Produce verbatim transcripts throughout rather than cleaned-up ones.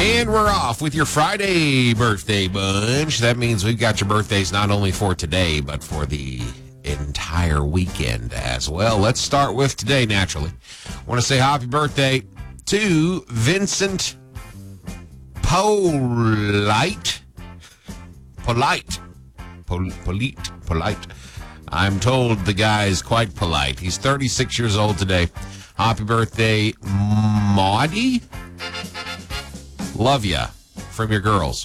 And we're off with your Friday birthday bunch. That means we've got your birthdays not only for today, but for the entire weekend as well. Let's start with today, naturally. I want to say happy birthday to Vincent Polite. Polite. Pol- polite. Polite. I'm told the guy is quite polite. He's thirty-six years old today. Happy birthday, Maudie. Love ya from your girls.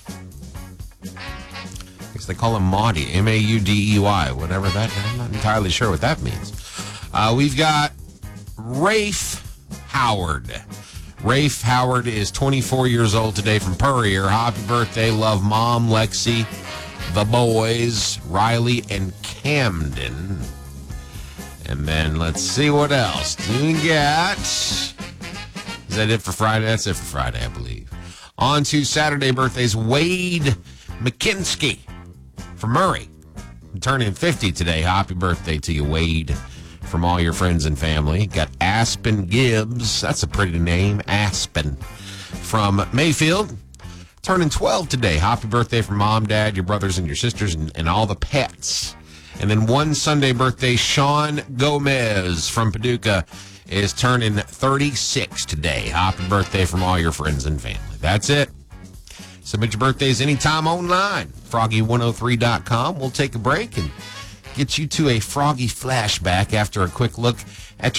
I guess they call him Maudie, M A U D E Y, whatever that, I'm not entirely sure what that means. Uh, we've got Rafe Howard. Rafe Howard is twenty-four years old today from Purrier. Happy birthday, love Mom, Lexi, the boys, Riley, and Camden. And then let's see what else. Do we got? Is that it for Friday? That's it for Friday, I believe. On to Saturday birthdays. Wade McKinsky from Murray. I'm turning fifty today. Happy birthday to you, Wade, from all your friends and family. Got Aspen Gibbs. That's a pretty name. Aspen from Mayfield. Turning twelve today. Happy birthday from Mom, Dad, your brothers, and your sisters, and, and all the pets. And then one Sunday birthday, Sean Gomez from Paducah is turning thirty-six today. Happy birthday from all your friends and family. That's it. Submit your birthdays anytime online. froggy one oh three dot com. We'll take a break and get you to a Froggy flashback after a quick look at your